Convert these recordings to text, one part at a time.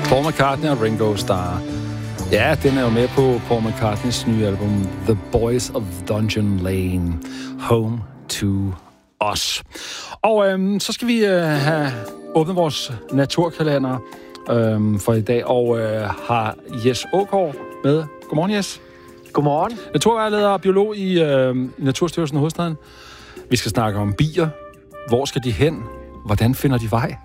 Paul McCartney og Ringo Starr. Ja, den er jo med på Paul McCartneys nye album The Boys of Dungeon Lane. Home to Us. Og så skal vi have åbnet vores naturkalender for i dag, og har Jes Aagaard med. Godmorgen, Jes. Godmorgen. Naturvejleder og biolog i Naturstyrelsen i Hovedstaden. Vi skal snakke om bier. Hvor skal de hen? Hvordan finder de vej?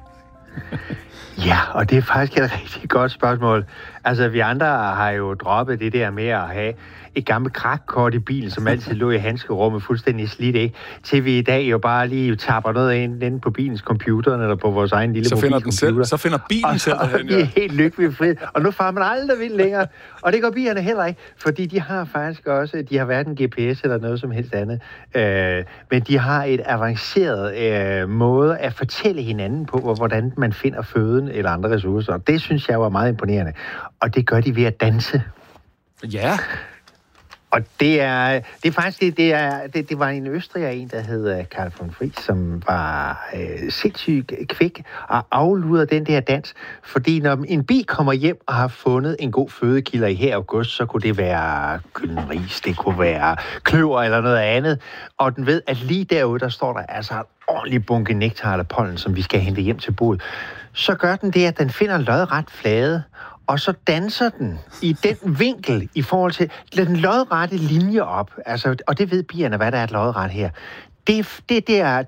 Ja, og det er faktisk et rigtig godt spørgsmål. Altså, vi andre har jo droppet det der med at have et gammelt krakkort i bilen, som altid lå i handskerummet fuldstændig slidt, ikke? Til vi i dag jo bare lige tapper noget ind inde på bilens computer, eller på vores egen lille mobilcomputer. Så finder bilen selv derhen, ja. Og vi er helt lykkelige fri. Og nu farer man aldrig vildt længere. Og det går bierne heller ikke, fordi de har faktisk også, de har hverken GPS eller noget som helst andet. Men de har et avanceret måde at fortælle hinanden på, hvordan man finder føden eller andre ressourcer. Og det synes jeg var meget imponerende. Og det gør de ved at danse. Ja. Og det faktisk, det var en østriger, en, der hed Karl von Friis, som var sindssygt kvik og afluder den der dans. Fordi når en bi kommer hjem og har fundet en god fødekilde i her august, så kunne det være gylden ris, det kunne være kløver eller noget andet. Og den ved, at lige derude, der står der altså en ordentlig bunke nektar eller pollen, som vi skal hente hjem til boet. Så gør den det, at den finder lodret flade, og så danser den i den vinkel i forhold til den lodrette linje op. Altså, og det ved bierne, hvad der er et lodret her. Det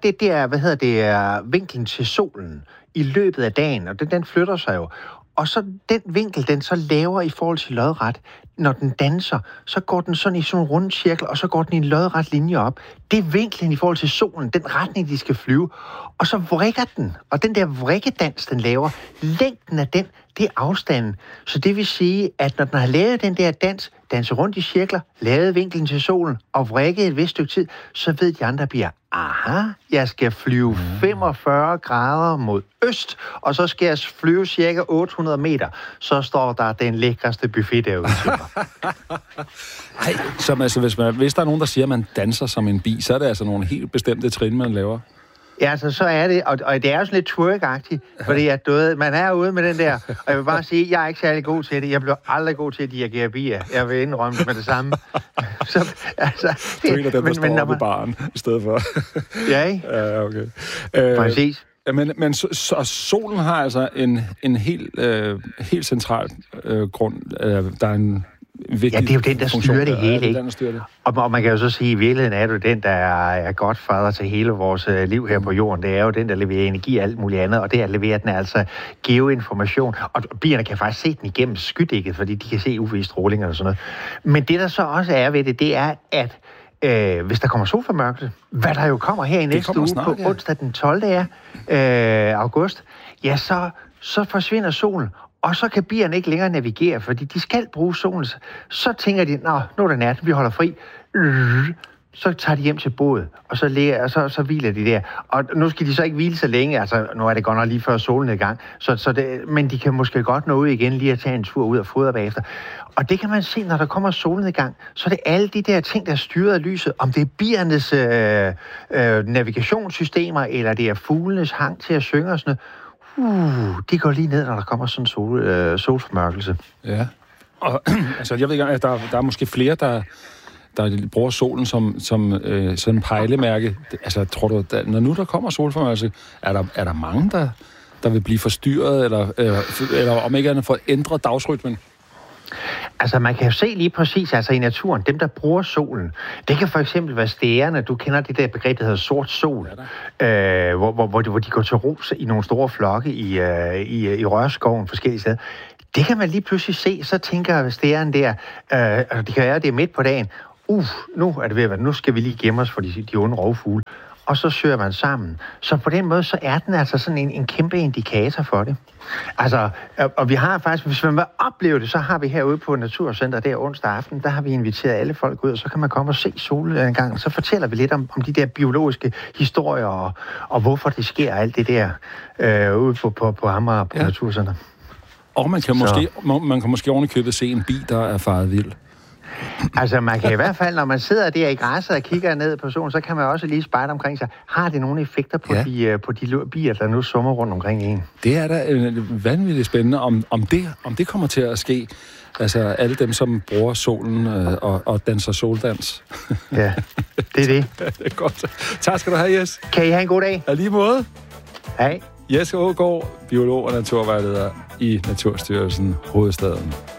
er vinklen til solen i løbet af dagen, og den flytter sig jo. Og så den vinkel, den så laver i forhold til lodret, når den danser, så går den sådan i sådan en rund cirkel, og så går den i en lodret linje op. Det er vinklen i forhold til solen, den retning, de skal flyve. Og så vrikker den, og den der vrikkedans, den laver, længden af den, det er afstanden. Så det vil sige, at når den har lavet den der danse rundt i cirkler, lavet vinklen til solen og vrikket et vist stykke tid, så ved de andre bier, aha, jeg skal flyve 45 grader mod øst, og så skal jeg flyve cirka 800 meter. Så står der den lækreste buffet derude. Ej, så altså, hvis der er nogen, der siger, at man danser som en bi, så er det altså nogle helt bestemte trin, man laver. Ja, altså, så er det, og det er jo sådan lidt twerk-agtigt, fordi at man er ude med den der, og jeg vil bare sige, jeg er ikke særlig god til det. Jeg bliver aldrig god til at dirigere bier. Jeg vil indrømme med det samme. Så, altså, du er en af dem, der står oppe i baren i stedet for. Ja, ikke? Ja, okay. Præcis. Men solen har altså en helt central grund. Der er en vigtig det er jo den, der styrer det hele, ikke? Det. Og man kan jo så sige, at i virkeligheden er det den, der er godfader til hele vores liv her på jorden. Det er jo den, der leverer energi og alt muligt andet, og det er leverer den altså geoinformation. Og bierne kan faktisk se den igennem skydækket, fordi de kan se UV-stråling og sådan noget. Men det, der så også er ved det er, at hvis der kommer solformørkelse, hvad der jo kommer her i næste uge snart, på onsdag den 12. August, ja, så forsvinder solen. Og så kan bierne ikke længere navigere, fordi de skal bruge solen. Så tænker de, nu er det nat, vi holder fri. Så tager de hjem til bådet, og så hviler de der. Og nu skal de så ikke hvile så længe, altså nu er det godt nok lige før solen er i gang, men de kan måske godt nå ud igen lige at tage en tur ud og fodre bagefter. Og det kan man se, når der kommer solen i gang, så er det alle de der ting, der er styret af lyset. Om det er biernes navigationssystemer, eller det er fuglenes hang til at synge og sådan noget. De går lige ned, når der kommer sådan en solformørkelse. Ja, og altså jeg ved ikke, at der er måske flere, der bruger solen som sådan en pejlemærke. Altså tror du, når nu der kommer solformørkelse, er der mange, der vil blive forstyrret, eller om ikke andet for at ændre dagsrytmen? Altså, man kan jo se lige præcis, altså i naturen, dem, der bruger solen, det kan for eksempel være stærerne. Du kender det der begreb, der hedder sort sol, hvor de går til ro i nogle store flokke i rørskoven forskellige steder. Det kan man lige pludselig se, så tænker stæren der, det kan være, det er midt på dagen, nu er det ved at være, nu skal vi lige gemme os for de onde rovfugle. Og så søger man sammen. Så på den måde, så er den altså sådan en kæmpe indikator for det. Altså, og vi har faktisk, hvis man vil opleve det, så har vi herude på Naturcenter der onsdag aften, der har vi inviteret alle folk ud, og så kan man komme og se solen en gang. Så fortæller vi lidt om de der biologiske historier, og hvorfor det sker, alt det der ude på Amager på Naturcenter. Og man kan måske ovenikøbet se en bi, der er faret vild. Altså, man kan i hvert fald, når man sidder der i græsset og kigger ned på solen, så kan man også lige spejde omkring sig. Har det nogle effekter på, på de bier, der nu summer rundt omkring en? Det er da vanvittigt spændende, om det kommer til at ske. Altså, alle dem, som bruger solen og danser soldans. Ja, det er det. Det er godt. Tak skal du have, Jes. Kan I have en god dag? Af lige måde. Hej. Jes Aagaard, biolog og naturvejleder i Naturstyrelsen Hovedstaden.